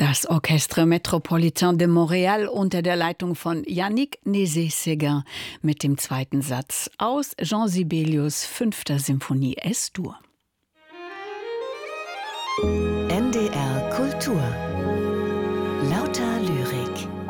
Das Orchestre Métropolitain de Montréal unter der Leitung von Yannick Nézet-Séguin mit dem zweiten Satz aus Jean Sibelius' 5. Symphonie S-Dur. NDR Kultur. Lauter Lyrik.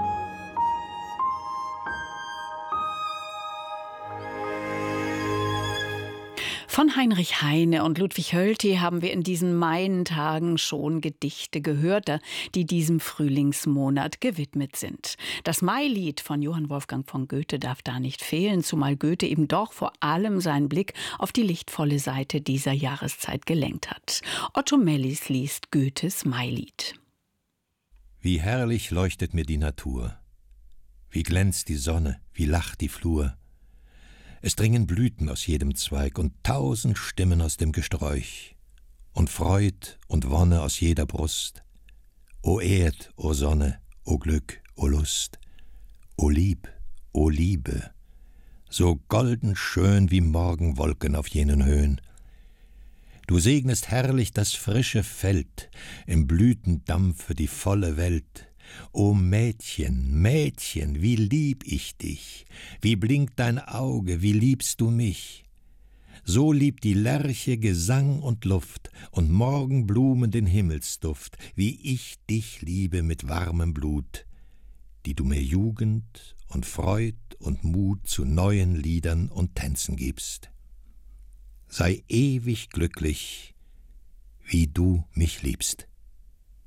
Von Heinrich Heine und Ludwig Hölty haben wir in diesen Maientagen schon Gedichte gehört, die diesem Frühlingsmonat gewidmet sind. Das Mailied von Johann Wolfgang von Goethe darf da nicht fehlen, zumal Goethe eben doch vor allem seinen Blick auf die lichtvolle Seite dieser Jahreszeit gelenkt hat. Otto Mellis liest Goethes Mailied. Wie herrlich leuchtet mir die Natur, wie glänzt die Sonne, wie lacht die Flur. Es dringen Blüten aus jedem Zweig und 1000 Stimmen aus dem Gesträuch und Freud und Wonne aus jeder Brust. O Erd, o Sonne, o Glück, o Lust, o Lieb, o Liebe, so golden schön wie Morgenwolken auf jenen Höhen. Du segnest herrlich das frische Feld, im Blütendampfe die volle Welt. O Mädchen, Mädchen, wie lieb ich dich, wie blinkt dein Auge, wie liebst du mich. So liebt die Lerche Gesang und Luft und Morgenblumen den Himmelsduft, wie ich dich liebe mit warmem Blut, die du mir Jugend und Freud und Mut zu neuen Liedern und Tänzen gibst. Sei ewig glücklich, wie du mich liebst.